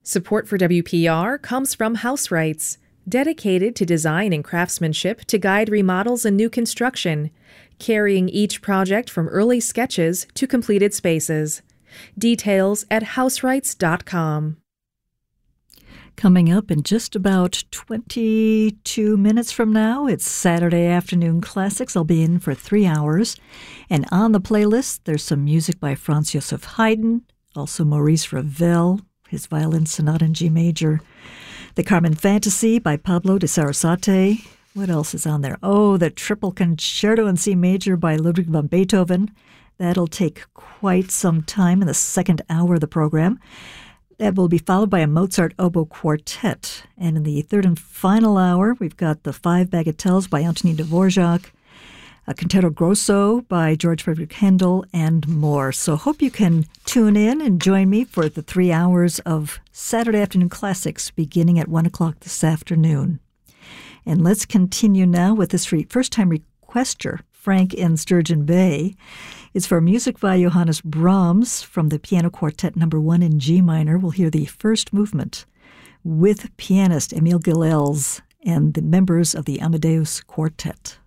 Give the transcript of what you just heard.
Support for WPR comes from House Rights, dedicated to design and craftsmanship to guide remodels and new construction, carrying each project from early sketches to completed spaces. Details at houserights.com. Coming up in just about 22 minutes from now, it's Saturday Afternoon Classics. I'll be in for 3 hours. And on the playlist, there's some music by Franz Joseph Haydn, also Maurice Ravel, his violin sonata in G major. The Carmen Fantasy by Pablo de Sarasate. What else is on there? Oh, the Triple Concerto in C major by Ludwig van Beethoven. That'll take quite some time in the second hour of the program. That will be followed by a Mozart Oboe Quartet. And in the third and final hour, we've got the Five Bagatelles by Antonin Dvorak, a Concerto Grosso by George Frederick Handel, and more. So hope you can tune in and join me for the 3 hours of Saturday Afternoon Classics beginning at 1 o'clock this afternoon. And let's continue now with this first-time requester, Frank in Sturgeon Bay. It's for music by Johannes Brahms from the Piano Quartet No. 1 in G minor. We'll hear the first movement with pianist Emil Gilels and the members of the Amadeus Quartet.